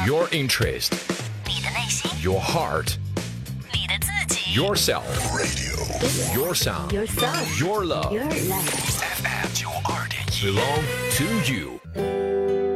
Your interest, 你的内心， your heart, 你的自己 yourself. Radio. Your sound. Your sound. Your love. Your love. FM 92.1 belong to you.